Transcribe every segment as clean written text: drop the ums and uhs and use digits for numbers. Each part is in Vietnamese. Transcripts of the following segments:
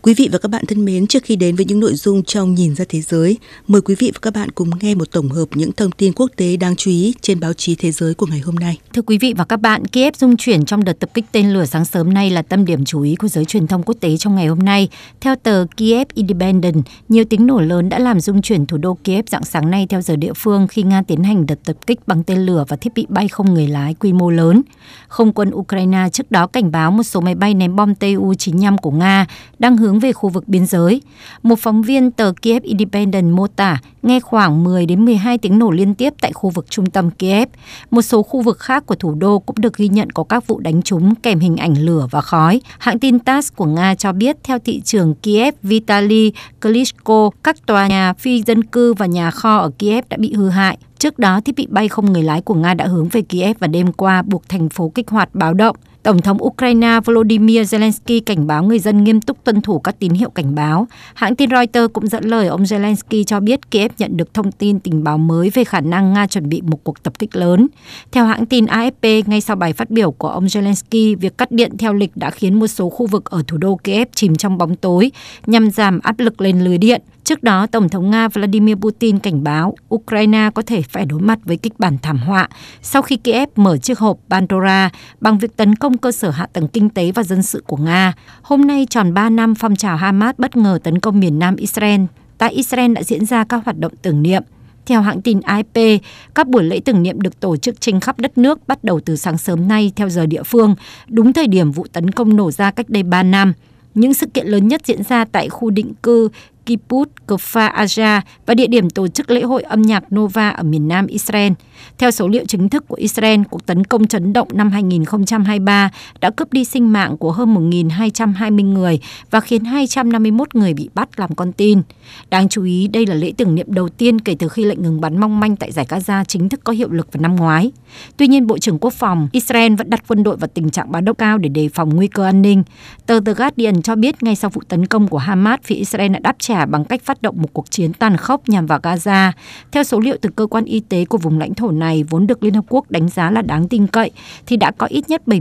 Quý vị và các bạn thân mến, trước khi đến với những nội dung trong Nhìn ra thế giới, mời quý vị và các bạn cùng nghe một tổng hợp những thông tin quốc tế đáng chú ý trên báo chí thế giới của ngày hôm nay. Thưa quý vị và các bạn, Kiev rung chuyển trong đợt tập kích tên lửa sáng sớm nay là tâm điểm chú ý của giới truyền thông quốc tế trong ngày hôm nay. Theo tờ Kiev Independent, nhiều tiếng nổ lớn đã làm rung chuyển thủ đô Kiev rạng sáng nay theo giờ địa phương khi Nga tiến hành đợt tập kích bằng tên lửa và thiết bị bay không người lái quy mô lớn. Không quân Ukraine trước đó cảnh báo một số máy bay ném bom Tu-95 của Nga đang hướng về khu vực biên giới. Một phóng viên tờ Kiev Independent mô tả nghe khoảng 10 đến 12 tiếng nổ liên tiếp tại khu vực trung tâm Kiev. Một số khu vực khác của thủ đô cũng được ghi nhận có các vụ đánh trúng kèm hình ảnh lửa và khói. Hãng tin TASS của Nga cho biết theo thị trưởng Kiev Vitaly Klitschko, các tòa nhà phi dân cư và nhà kho ở Kiev đã bị hư hại. Trước đó, thiết bị bay không người lái của Nga đã hướng về Kiev và đêm qua buộc thành phố kích hoạt báo động. Tổng thống Ukraine Volodymyr Zelensky cảnh báo người dân nghiêm túc tuân thủ các tín hiệu cảnh báo. Hãng tin Reuters cũng dẫn lời ông Zelensky cho biết Kiev nhận được thông tin tình báo mới về khả năng Nga chuẩn bị một cuộc tập kích lớn. Theo hãng tin AFP, ngay sau bài phát biểu của ông Zelensky, việc cắt điện theo lịch đã khiến một số khu vực ở thủ đô Kiev chìm trong bóng tối nhằm giảm áp lực lên lưới điện. Trước đó, Tổng thống Nga Vladimir Putin cảnh báo Ukraine có thể phải đối mặt với kịch bản thảm họa sau khi Kiev mở chiếc hộp Pandora bằng việc tấn công cơ sở hạ tầng kinh tế và dân sự của Nga. Hôm nay tròn 3 năm phong trào Hamas bất ngờ tấn công miền Nam Israel. Tại Israel đã diễn ra các hoạt động tưởng niệm. Theo hãng tin AFP, các buổi lễ tưởng niệm được tổ chức trên khắp đất nước bắt đầu từ sáng sớm nay theo giờ địa phương, đúng thời điểm vụ tấn công nổ ra cách đây 3 năm. Những sự kiện lớn nhất diễn ra tại khu định cư Kibbutz Kfar Aza và địa điểm tổ chức lễ hội âm nhạc Nova ở miền Nam Israel. Theo số liệu chính thức của Israel, cuộc tấn công chấn động năm 2023 đã cướp đi sinh mạng của hơn 1.220 người và khiến 251 người bị bắt làm con tin. Đáng chú ý, đây là lễ tưởng niệm đầu tiên kể từ khi lệnh ngừng bắn mong manh tại Dải Gaza chính thức có hiệu lực vào năm ngoái. Tuy nhiên, Bộ trưởng Quốc phòng Israel vẫn đặt quân đội vào tình trạng báo động cao để đề phòng nguy cơ an ninh. Tờ The Guardian cho biết ngay sau vụ tấn công của Hamas, phía Israel đã đáp trả bằng cách phát động một cuộc chiến tàn khốc nhằm vào Gaza. Theo số liệu từ cơ quan y tế của vùng lãnh thổ này vốn được Liên Hợp Quốc đánh giá là đáng tin cậy, thì đã có ít nhất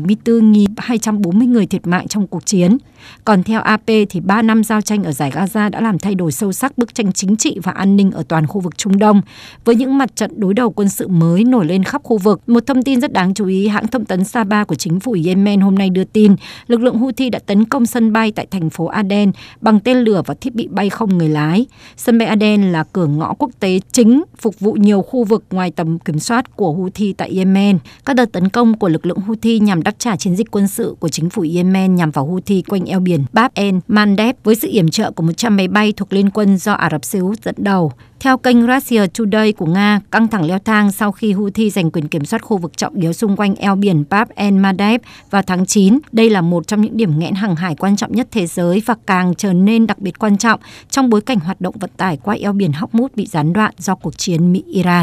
74.240 người thiệt mạng trong cuộc chiến. Còn theo AP thì 3 năm giao tranh ở Dải Gaza đã làm thay đổi sâu sắc bức tranh chính trị và an ninh ở toàn khu vực Trung Đông, với những mặt trận đối đầu quân sự mới nổi lên khắp khu vực. Một thông tin rất đáng chú ý, hãng thông tấn Saba của chính phủ Yemen hôm nay đưa tin, lực lượng Houthi đã tấn công sân bay tại thành phố Aden bằng tên lửa và thiết bị bay không người lái. Sân bay Aden là cửa ngõ quốc tế chính phục vụ nhiều khu vực ngoài tầm kiểm soát của Houthi tại Yemen. Các đợt tấn công của lực lượng Houthi nhằm đáp trả chiến dịch quân sự của chính phủ Yemen nhằm vào Houthi quanh eo biển Bab el Mandeb với sự yểm trợ của 100 máy bay thuộc Liên quân do Ả Rập Xê Út dẫn đầu. Theo kênh Russia Today của Nga, căng thẳng leo thang sau khi Houthi giành quyền kiểm soát khu vực trọng yếu xung quanh eo biển Bab el Mandeb vào tháng 9. Đây là một trong những điểm nghẽn hàng hải quan trọng nhất thế giới và càng trở nên đặc biệt quan trọng trong bối cảnh hoạt động vận tải qua eo biển Hormuz bị gián đoạn do cuộc chiến Mỹ-Iran.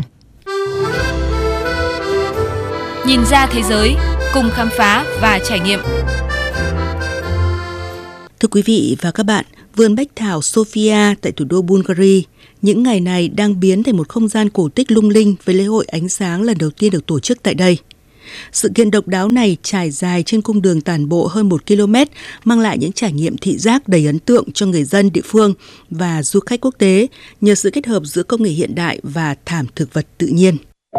Nhìn ra thế giới, cùng khám phá và trải nghiệm. Thưa quý vị và các bạn, vườn bách thảo Sofia tại thủ đô Bulgaria những ngày này đang biến thành một không gian cổ tích lung linh với lễ hội ánh sáng lần đầu tiên được tổ chức tại đây. Sự kiện độc đáo này trải dài trên cung đường tản bộ hơn 1 km, mang lại những trải nghiệm thị giác đầy ấn tượng cho người dân địa phương và du khách quốc tế nhờ sự kết hợp giữa công nghệ hiện đại và thảm thực vật tự nhiên.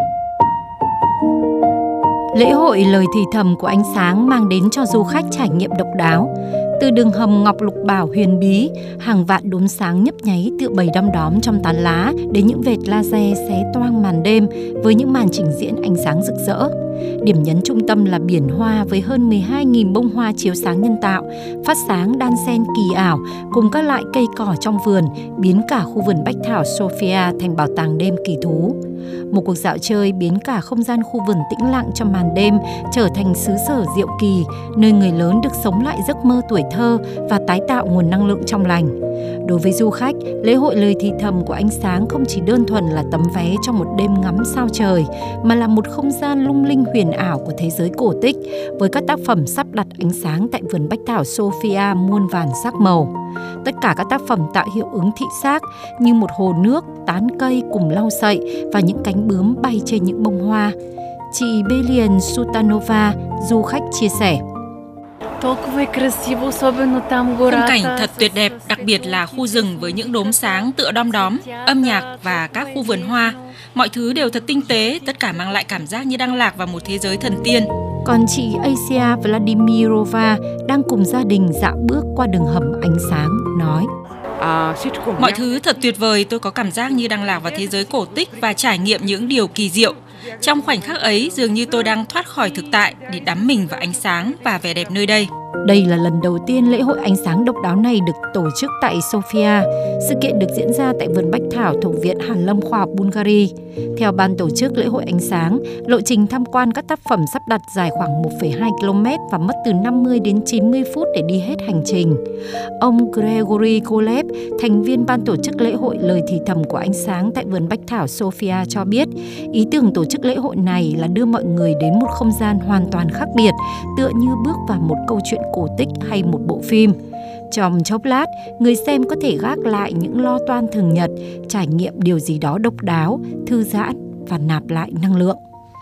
Lễ hội lời thì thầm của ánh sáng mang đến cho du khách trải nghiệm độc đáo. Từ đường hầm ngọc lục bảo huyền bí, hàng vạn đốm sáng nhấp nháy tựa bầy đom đóm trong tán lá đến những vệt laser xé toang màn đêm với những màn trình diễn ánh sáng rực rỡ. Điểm nhấn trung tâm là biển hoa với hơn 12.000 bông hoa chiếu sáng nhân tạo, phát sáng đan xen kỳ ảo cùng các loại cây cỏ trong vườn, biến cả khu vườn bách thảo Sofia thành bảo tàng đêm kỳ thú. Một cuộc dạo chơi biến cả không gian khu vườn tĩnh lặng trong màn đêm trở thành xứ sở diệu kỳ, nơi người lớn được sống lại giấc mơ tuổi thơ và tái tạo nguồn năng lượng trong lành. Đối với du khách, lễ hội lời thì thầm của ánh sáng không chỉ đơn thuần là tấm vé cho một đêm ngắm sao trời, mà là một không gian lung linh huyền ảo của thế giới cổ tích, với các tác phẩm sắp đặt ánh sáng tại vườn bách thảo Sofia muôn vàn sắc màu. Tất cả các tác phẩm tạo hiệu ứng thị giác như một hồ nước, tán cây cùng lau sậy và những cánh bướm bay trên những bông hoa. Chị Belian Sutanova, du khách chia sẻ. Khung cảnh thật tuyệt đẹp, đặc biệt là khu rừng với những đốm sáng tựa đom đóm, âm nhạc và các khu vườn hoa. Mọi thứ đều thật tinh tế, tất cả mang lại cảm giác như đang lạc vào một thế giới thần tiên. Còn chị Asia Vladimirova đang cùng gia đình dạo bước qua đường hầm ánh sáng, nói: Mọi thứ thật tuyệt vời, tôi có cảm giác như đang lạc vào thế giới cổ tích và trải nghiệm những điều kỳ diệu. Trong khoảnh khắc ấy, dường như tôi đang thoát khỏi thực tại để đắm mình vào ánh sáng và vẻ đẹp nơi đây. Đây là lần đầu tiên lễ hội ánh sáng độc đáo này được tổ chức tại Sofia. Sự kiện được diễn ra tại vườn Bách Thảo thuộc Viện Hàn lâm Khoa học Bulgaria. Theo ban tổ chức lễ hội ánh sáng, lộ trình tham quan các tác phẩm sắp đặt dài khoảng 1,2 km và mất từ 50 đến 90 phút để đi hết hành trình. Ông Gregory Kolev, thành viên ban tổ chức lễ hội lời thì thầm của ánh sáng tại vườn Bách Thảo Sofia cho biết, ý tưởng tổ chức lễ hội này là đưa mọi người đến một không gian hoàn toàn khác biệt, tựa như bước vào một câu chuyện cổ tích hay một bộ phim. Trong chốc lát, người xem có thể gác lại những lo toan thường nhật, trải nghiệm điều gì đó độc đáo, thư giãn và nạp lại năng lượng.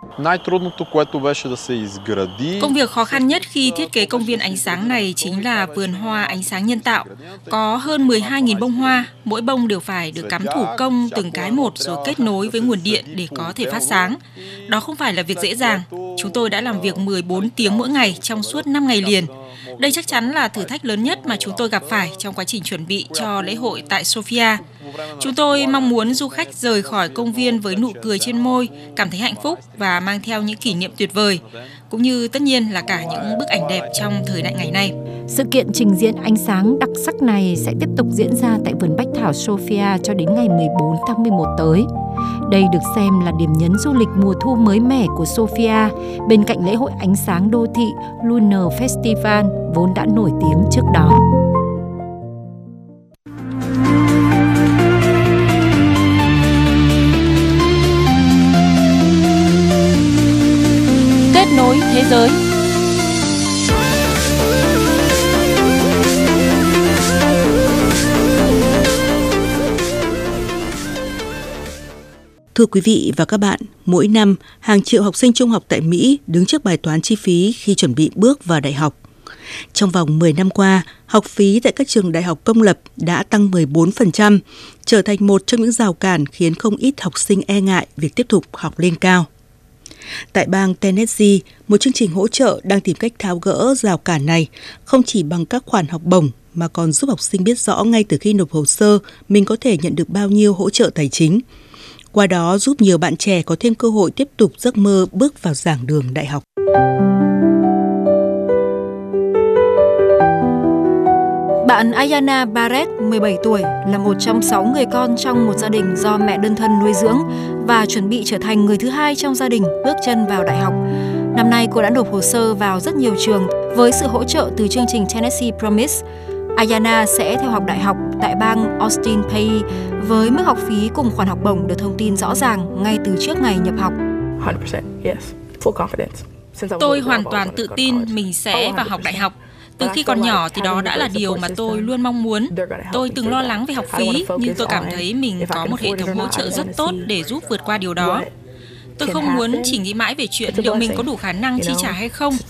Công việc khó khăn nhất khi thiết kế công viên ánh sáng này chính là vườn hoa ánh sáng nhân tạo. Có hơn 12.000 bông hoa, mỗi bông đều phải được cắm thủ công từng cái một rồi kết nối với nguồn điện để có thể phát sáng. Đó không phải là việc dễ dàng. Chúng tôi đã làm việc 14 tiếng mỗi ngày trong suốt 5 ngày liền. Đây chắc chắn là thử thách lớn nhất mà chúng tôi gặp phải trong quá trình chuẩn bị cho lễ hội tại Sofia. Chúng tôi mong muốn du khách rời khỏi công viên với nụ cười trên môi, cảm thấy hạnh phúc và mang theo những kỷ niệm tuyệt vời, cũng như tất nhiên là cả những bức ảnh đẹp trong thời đại ngày nay. Sự kiện trình diễn ánh sáng đặc sắc này sẽ tiếp tục diễn ra tại vườn Bách Thảo Sofia cho đến ngày 14 tháng 11 tới. Đây được xem là điểm nhấn du lịch mùa thu mới mẻ của Sofia, bên cạnh lễ hội ánh sáng đô thị Lunar Festival vốn đã nổi tiếng trước đó. Kết nối thế giới. Thưa quý vị và các bạn, mỗi năm, hàng triệu học sinh trung học tại Mỹ đứng trước bài toán chi phí khi chuẩn bị bước vào đại học. Trong vòng 10 năm qua, học phí tại các trường đại học công lập đã tăng 14%, trở thành một trong những rào cản khiến không ít học sinh e ngại việc tiếp tục học lên cao. Tại bang Tennessee, một chương trình hỗ trợ đang tìm cách tháo gỡ rào cản này, không chỉ bằng các khoản học bổng mà còn giúp học sinh biết rõ ngay từ khi nộp hồ sơ mình có thể nhận được bao nhiêu hỗ trợ tài chính. Qua đó giúp nhiều bạn trẻ có thêm cơ hội tiếp tục giấc mơ bước vào giảng đường đại học. Bạn Ayana Barrett, 17 tuổi, là một trong 6 người con trong một gia đình do mẹ đơn thân nuôi dưỡng và chuẩn bị trở thành người thứ hai trong gia đình bước chân vào đại học. Năm nay cô đã nộp hồ sơ vào rất nhiều trường với sự hỗ trợ từ chương trình Tennessee Promise. Ayana sẽ theo học đại học tại bang Austin Peay với mức học phí cùng khoản học bổng được thông tin rõ ràng ngay từ trước ngày nhập học. 100%, yes, full confidence. Tôi hoàn toàn tự tin mình sẽ vào học đại học. Từ khi còn nhỏ thì đó đã là điều mà tôi luôn mong muốn. Tôi từng lo lắng về học phí, nhưng tôi cảm thấy mình có một hệ thống hỗ trợ rất tốt để giúp vượt qua điều đó. Tôi không muốn chỉ nghĩ mãi về chuyện liệu mình có đủ khả năng chi trả hay không.